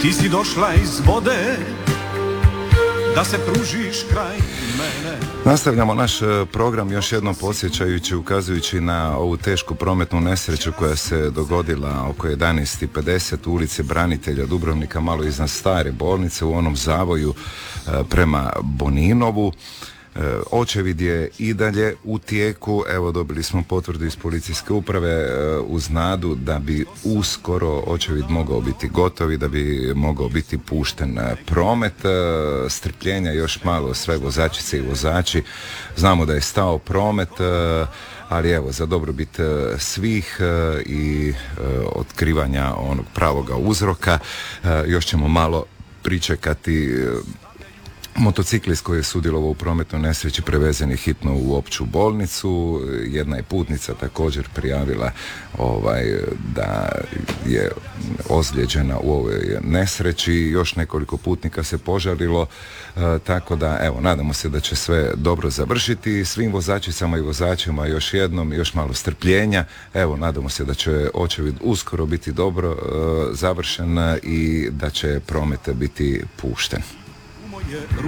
Ti si došla iz vode da se pružiš kraj mene. Nastavljamo naš program još jednom podsjećajući, ukazujući na ovu tešku prometnu nesreću koja se dogodila oko 11:50 u ulici Branitelja Dubrovnika, malo iznad stare bolnice, u onom zavoju prema Boninovu. Očevid je i dalje u tijeku. Evo, dobili smo potvrdu iz policijske uprave uz nadu da bi uskoro očevid mogao biti gotov i da bi mogao biti pušten promet. Strpljenja još malo, sve vozačice i vozači. Znamo da je stao promet, ali evo, za dobrobit svih i otkrivanja onog pravoga uzroka još ćemo malo pričekati. Motociklist koji je sudjelovao u prometnoj nesreći prevezen je hitno u opću bolnicu. Jedna je putnica također prijavila da je ozlijeđena u ovoj nesreći. Još nekoliko putnika se požalilo, tako da evo, nadamo se da će sve dobro završiti. Svim vozačicama i vozačima još jednom, još malo strpljenja. Evo, nadamo se da će očevid uskoro biti dobro završen i da će promet biti pušten.